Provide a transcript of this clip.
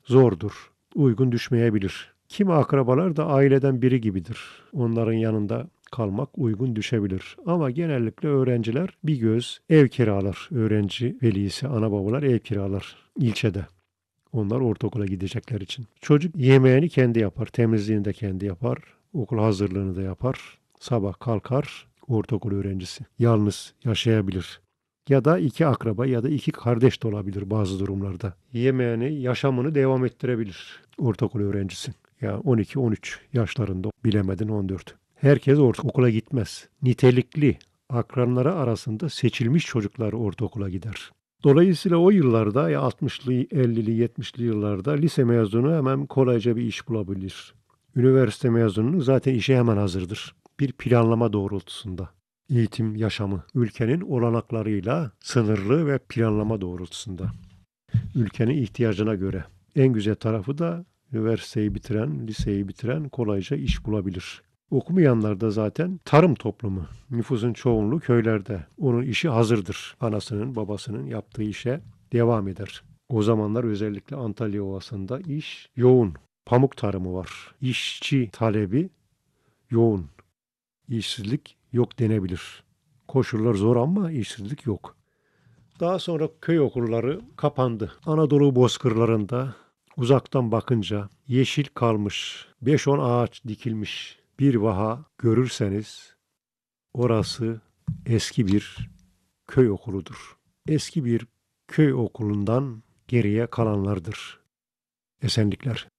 zordur. Uygun düşmeyebilir. Kimi akrabalar da aileden biri gibidir. Onların yanında kalmak uygun düşebilir. Ama genellikle öğrenciler bir göz ev kiralar. Öğrenci velisi, ana babalar ev kiralar ilçede. Onlar ortaokula gidecekler için. Çocuk yemeğini kendi yapar, temizliğini de kendi yapar, okul hazırlığını da yapar. Sabah kalkar, ortaokul öğrencisi. Yalnız yaşayabilir. Ya da iki akraba ya da iki kardeş de olabilir bazı durumlarda. Yemeğini, yaşamını devam ettirebilir ortaokul öğrencisi. Ya 12-13 yaşlarında, bilemedin 14. Herkes ortaokula gitmez. Nitelikli akranları arasında seçilmiş çocuklar ortaokula gider. Dolayısıyla o yıllarda ya 60'lı, 50'li, 70'li yıllarda lise mezunu hemen kolayca bir iş bulabilir. Üniversite mezunu zaten işe hemen hazırdır. Bir planlama doğrultusunda. Eğitim yaşamı ülkenin olanaklarıyla sınırlı ve planlama doğrultusunda. Ülkenin ihtiyacına göre. En güzel tarafı da üniversiteyi bitiren, liseyi bitiren kolayca iş bulabilir. Okumayanlar da zaten tarım toplumu. Nüfusun çoğunluğu köylerde. Onun işi hazırdır. Anasının, babasının yaptığı işe devam eder. O zamanlar özellikle Antalya Ovası'nda iş yoğun. Pamuk tarımı var. İşçi talebi yoğun. İşsizlik yok denebilir. Koşullar zor ama işsizlik yok. Daha sonra köy okulları kapandı. Anadolu bozkırlarında uzaktan bakınca yeşil kalmış, 5-10 ağaç dikilmiş bir vaha görürseniz orası eski bir köy okuludur. Eski bir köy okulundan geriye kalanlardır. Esenlikler.